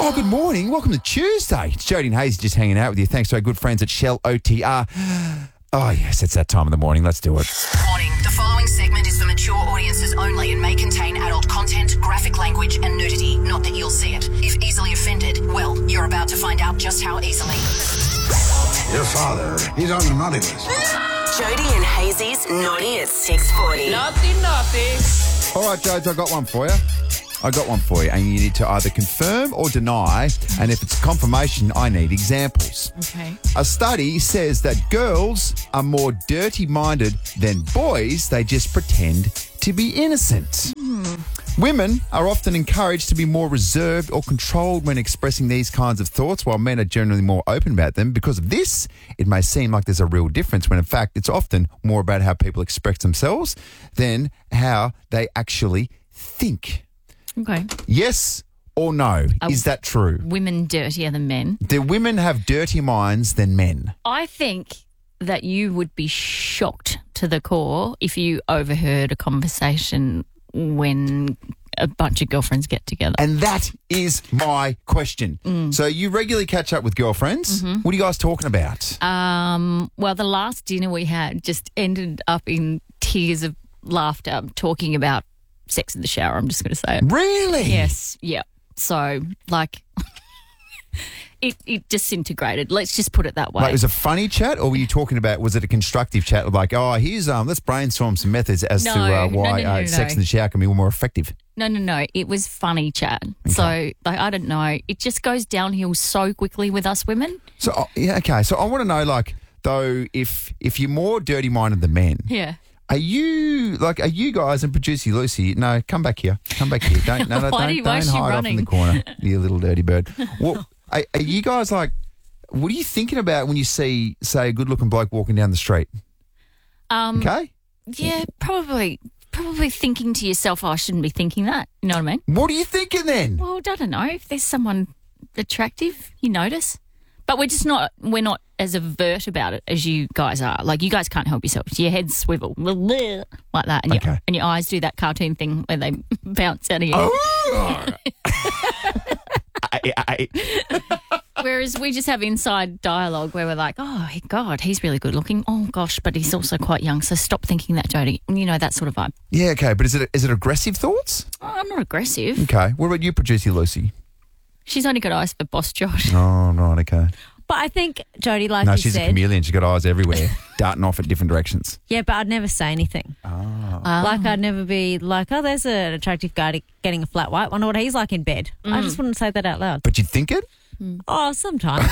Oh, good morning. Welcome to Tuesday. It's Jody and Hazy just hanging out with you. Thanks to our good friends at Shell OTR. Oh, yes, it's that time of the morning. Let's do it. Warning, the following segment is for mature audiences only and may contain adult content, graphic language and nudity. Not that you'll see it. If easily offended, well, you're about to find out just how easily. Your father, he's on the naughty list. Jody and Hazy's Naughty at 6:40. All right, Jodes, I got one for you. And you need to either confirm or deny. And if it's confirmation, I need examples. Okay. A study says that girls are more dirty-minded than boys. They just pretend to be innocent. Women are often encouraged to be more reserved or controlled when expressing these kinds of thoughts, while men are generally more open about them. Because of this, it may seem like there's a real difference when, in fact, it's often more about how people express themselves than how they actually think. Okay. Yes or no? Is that true? Women dirtier than men. Do women have dirtier minds than men? I think that you would be shocked to the core if you overheard a conversation when a bunch of girlfriends get together. And that is my question. So you regularly catch up with girlfriends. Mm-hmm. What are you guys talking about? Well, the last dinner we had just ended up in tears of laughter talking about sex in the shower, I'm just going to say it. Really? Yes, yeah. So, like, it disintegrated. Let's just put it that way. Like, was it a funny chat, or were you talking about, was it a constructive chat? Like, oh, here's, let's brainstorm some methods as to why no. sex in the shower can be more effective. No. It was funny chat. Okay. So, like, I don't know. It just goes downhill so quickly with us women. So, yeah, okay. So I want to know, like, though, if you're more dirty-minded than men. Yeah. Are you guys and producer Lucy? No, come back here. Don't Why hide off in the corner, you little dirty bird. What are you guys like? What are you thinking about when you see, say, a good-looking bloke walking down the street? Okay. Yeah, probably thinking to yourself, oh, I shouldn't be thinking that. You know what I mean? What are you thinking then? Well, I don't know. If there's someone attractive, you notice. But we're not as overt about it as you guys are. Like, you guys can't help yourselves. Your heads swivel like that, and your eyes do that cartoon thing where they bounce out of you. Oh. Whereas we just have inside dialogue where we're like, oh, God, he's really good looking. Oh, gosh, but he's also quite young, so stop thinking that, Jody. You know, that sort of vibe. Yeah, okay, but is it aggressive thoughts? Oh, I'm not aggressive. Okay. What about you, producer Lucy? She's only got eyes for Boss Josh. Oh, right, okay. But I think, Jody, like no, you she's said... a chameleon. She's got eyes everywhere, darting off at different directions. Yeah, but I'd never say anything. Oh. Like, I'd never be like, oh, there's an attractive guy getting a flat white. Wonder what he's like in bed. I just wouldn't say that out loud. But you'd think it? Oh, sometimes.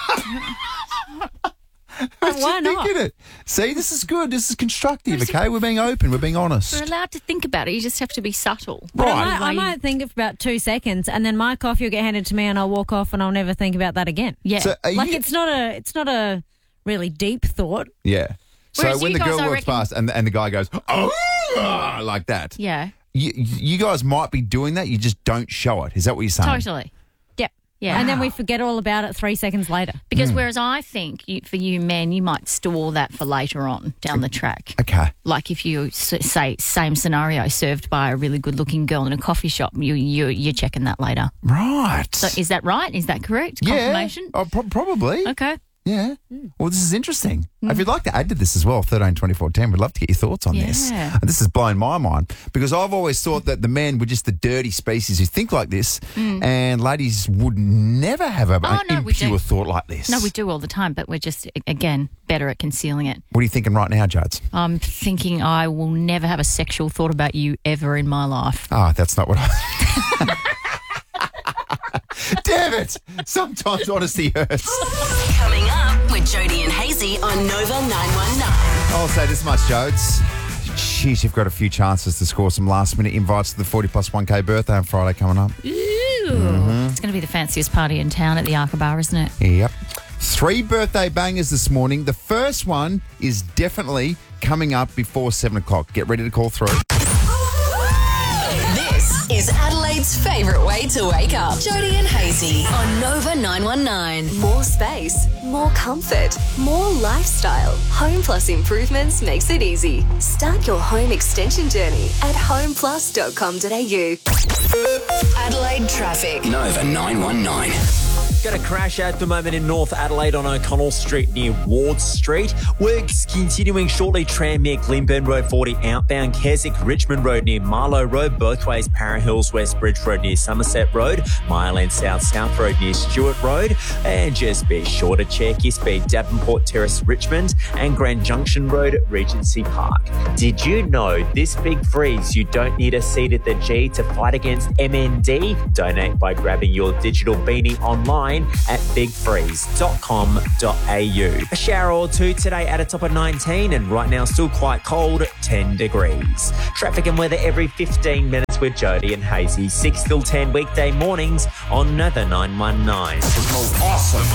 But why not? It? See, this is good. This is constructive, okay? We're being open. We're being honest. We're allowed to think about it. You just have to be subtle. But I might think of about 2 seconds, and then my coffee will get handed to me, and I'll walk off, and I'll never think about that again. Yeah, so it's not a really deep thought. Yeah. Whereas so when the girl walks past and the guy goes, oh, like that. Yeah. You guys might be doing that. You just don't show it. Is that what you're saying? Totally. Yeah. And then we forget all about it 3 seconds later. Because whereas I think for you men, you might store that for later on down the track. Okay. Like if you say same scenario served by a really good looking girl in a coffee shop, you're checking that later. Right. So is that right? Is that correct? Yeah. Confirmation? Oh, probably. Okay. Yeah. Well, this is interesting. If you'd like to add to this as well, 13 24 10, we'd love to get your thoughts on this. And this has blown my mind because I've always thought that the men were just the dirty species who think like this and ladies would never have an impure thought like this. No, we do all the time, but we're just, again, better at concealing it. What are you thinking right now, Jodes? I'm thinking I will never have a sexual thought about you ever in my life. Ah, that's not what I... Damn it! Sometimes honesty hurts. Coming up with Jody and Hazy on Nova 919. I'll say this much, Jodes. Jeez, you've got a few chances to score some last-minute invites to the 40 plus 1K birthday on Friday coming up. Ooh. It's going to be the fanciest party in town at the Arca Bar, isn't it? Yep. 3 birthday bangers this morning. The first one is definitely coming up before 7 o'clock. Get ready to call through. This is Adelaide's Adelaide's favourite way to wake up. Jody and Hazy on Nova 919. More space, more comfort, more lifestyle. Home Plus Improvements makes it easy. Start your home extension journey at homeplus.com.au. Adelaide traffic. Nova 919. Got a crash at the moment in North Adelaide on O'Connell Street near Ward Street. Works continuing shortly. Tranmere, Glenburn Road 40 outbound. Keswick, Richmond Road near Marlow Road. Both ways Para Hills West Bridge Road near Somerset Road. Myland South Road near Stewart Road. And just be sure to check your speed. Davenport Terrace, Richmond and Grand Junction Road, Regency Park. Did you know this big freeze you don't need a seat at the G to fight against MND? Donate by grabbing your digital beanie online at bigfreeze.com.au. A shower or two today at a top of 19 and right now still quite cold, 10 degrees. Traffic and weather every 15 minutes with Jody and Hazy, 6 till 10 weekday mornings on Nova 919. The most awesome.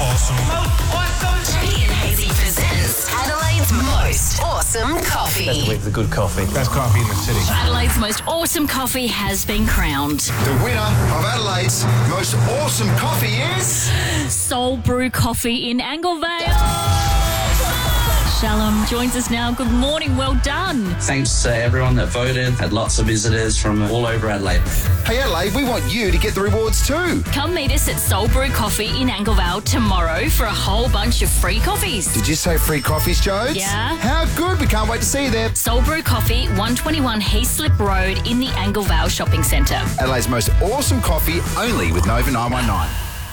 Jody and Hazy presents Adelaide's most awesome coffee. With the good coffee. Best coffee in the city. Adelaide's most awesome coffee has been crowned. The winner of Adelaide's most awesome coffee is... Soul Brew Coffee in Anglevale. Shalom joins us now. Good morning. Well done. Thanks to everyone that voted. Had lots of visitors from all over Adelaide. Hey, Adelaide, we want you to get the rewards too. Come meet us at Soul Brew Coffee in Anglevale tomorrow for a whole bunch of free coffees. Did you say free coffees, Jodes? Yeah. How good. We can't wait to see you there. Soul Brew Coffee, 121 Heathslip Road in the Anglevale Shopping Centre. Adelaide's most awesome coffee, only with Nova 919.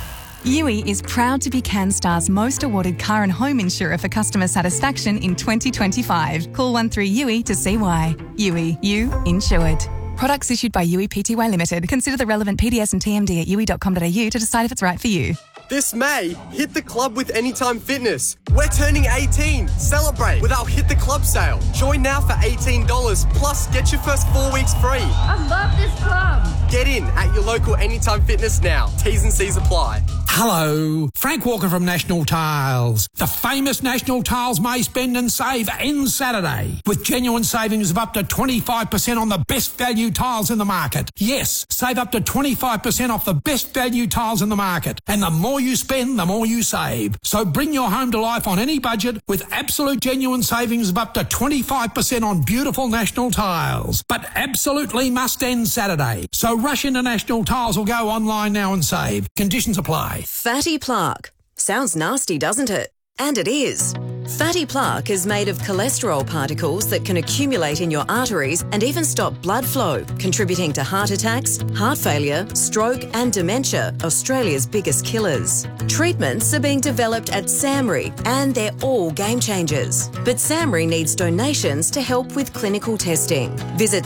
Yui is proud to be CanStar's most awarded car and home insurer for customer satisfaction in 2025. Call 13-YUI to see why. Yui, you insured. Products issued by Yui Pty Limited. Consider the relevant PDS and TMD at yui.com.au to decide if it's right for you. This May, hit the club with Anytime Fitness. We're turning 18. Celebrate with our Hit the Club sale. Join now for $18, plus get your first 4 weeks free. I love this club. Get in at your local Anytime Fitness now. T's and C's apply. Hello, Frank Walker from National Tiles. The famous National Tiles May Spend and Save ends Saturday with genuine savings of up to 25% on the best value tiles in the market. Yes, save up to 25% off the best value tiles in the market. And the more you spend, the more you save. So bring your home to life on any budget with absolute genuine savings of up to 25% on beautiful National Tiles. But absolutely must end Saturday. So rush into National Tiles or go online now and save. Conditions apply. Fatty plaque. Sounds nasty, doesn't it? And it is. Fatty plaque is made of cholesterol particles that can accumulate in your arteries and even stop blood flow, contributing to heart attacks, heart failure, stroke and dementia, Australia's biggest killers. Treatments are being developed at SAMRI and they're all game changers. But SAMRI needs donations to help with clinical testing. Visit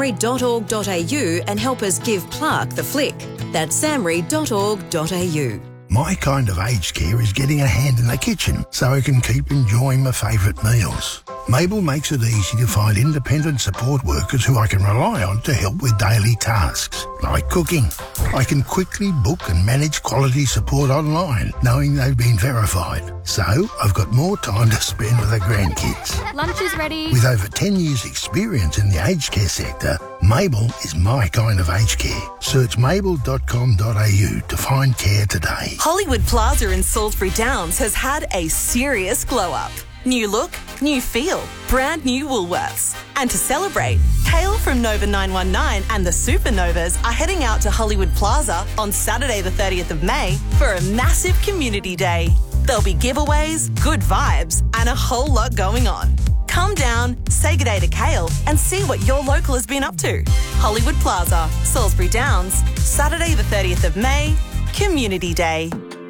samri.org.au and help us give plaque the flick. That's samri.org.au. My kind of aged care is getting a hand in the kitchen so I can keep enjoying my favourite meals. Mabel makes it easy to find independent support workers who I can rely on to help with daily tasks, like cooking. I can quickly book and manage quality support online, knowing they've been verified. So I've got more time to spend with the grandkids. Lunch is ready. With over 10 years' experience in the aged care sector, Mabel is my kind of aged care. Search mabel.com.au to find care today. Hollywood Plaza in Salisbury Downs has had a serious glow-up. New look, new feel, brand new Woolworths. And to celebrate, Kale from Nova 919 and the Supernovas are heading out to Hollywood Plaza on Saturday the 30th of May for a massive community day. There'll be giveaways, good vibes, and a whole lot going on. Come down, say good day to Kale, and see what your local has been up to. Hollywood Plaza, Salisbury Downs, Saturday the 30th of May, Community Day.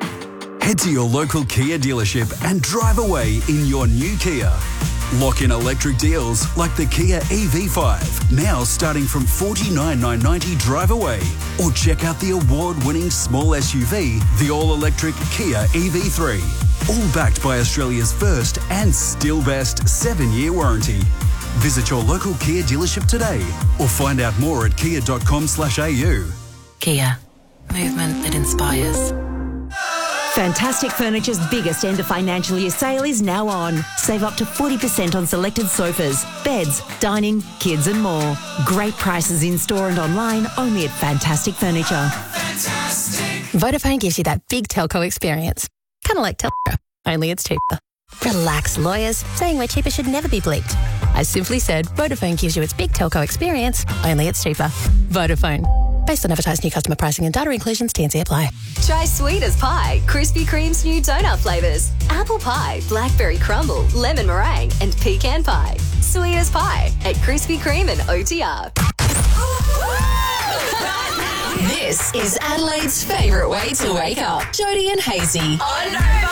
Head to your local Kia dealership and drive away in your new Kia. Lock in electric deals like the Kia EV5, now starting from $49,990 drive away. Or check out the award-winning small SUV, the all-electric Kia EV3. All backed by Australia's first and still best 7-year warranty. Visit your local Kia dealership today or find out more at kia.com/au. Kia. Movement that inspires. Fantastic Furniture's biggest end of financial year sale is now on. Save up to 40% on selected sofas, beds, dining, kids and more. Great prices in store and online only at Fantastic Furniture. Vodafone gives you that big telco experience. Kind of like Telstra, only it's cheaper. Relax, lawyers. Saying we're cheaper should never be bleeped. I simply said Vodafone gives you its big telco experience, only it's cheaper. Vodafone. Based on advertised new customer pricing and data inclusions, T&C apply. Try sweet as pie, Krispy Kreme's new donut flavours. Apple pie, blackberry crumble, lemon meringue and pecan pie. Sweet as pie at Krispy Kreme and OTR. This is Adelaide's favourite way to wake up. Jody and Hazy on Nova.